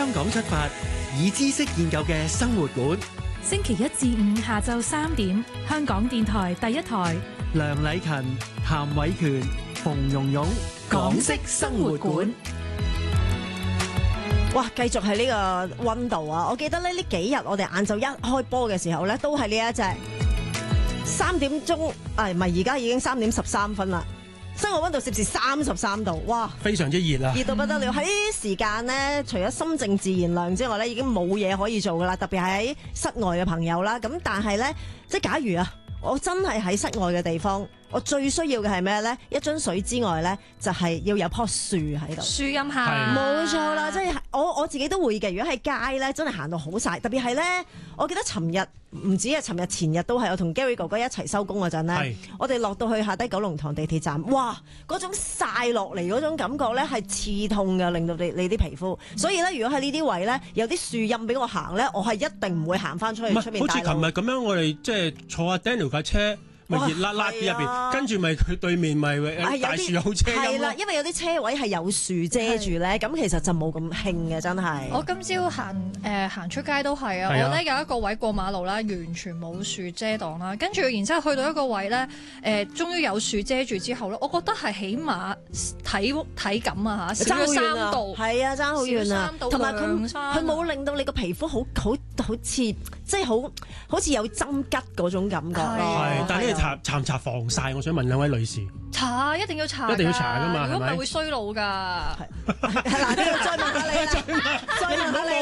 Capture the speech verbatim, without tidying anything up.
香港出發，以知識研究嘅生活館。 星期一至五下晝三點，香港電台第一台。 梁禮勤、譚偉權、馮蓉蓉，港式生活館。 哇！繼續係呢個溫度啊！我記得咧呢幾日我哋晏晝一開波嘅時候咧，都係呢一隻三點鐘，誒唔係而家已經三點十三分啦。室外溫度攝氏三十三度，哇！ 非常之熱啊！ 熱到不得了。喺呢啲時間咧，除咗心靜自然涼之外咧，已經冇嘢可以做噶啦。特別係喺室外嘅朋友啦。咁但係咧，即係假如啊，我真係喺室外嘅地方，我最需要嘅係咩咧？一樽水之外咧，就係要有棵樹喺度。 樹蔭下， 冇錯啦，即係我我自己都會嘅。如果喺街咧，真係行到好曬，特別係咧，我記得尋日唔止啊，尋日前日都係我同 Gary 哥哥一齊收工嗰陣咧，我哋落到去下低九龍塘地鐵站，哇！嗰種曬落嚟嗰種感覺咧係刺痛嘅，令到你你啲皮膚。所以咧，如果喺呢啲位咧有啲樹蔭俾我行咧，我係一定唔會行翻出去出邊。 好似琴日咁樣，我哋即係坐阿 Daniel 架車。咪熱辣辣啲入邊，跟住咪佢對面咪大樹有遮陰咯。係啦， 因為有啲車位係有樹遮住咧，咁其實就冇咁興嘅，真係。 我今朝行誒行出街都係啊，我咧有一個位過馬路啦，完全冇樹遮擋啦，跟住然之後去到一個位咧，誒終於有樹遮住之後咧，我覺得係起碼體體感啊嚇，少咗三度， 係啊，爭好遠啊，同埋佢佢冇令到你個皮膚好好好似即係好好似有針吉嗰種感覺咯。 係，但係呢？搽搽唔搽防曬？我想問兩位女士。 搽，一定要搽， 一定要搽㗎嘛， 如果唔係會衰老㗎。 係嗱，再問下你啦，再問下你。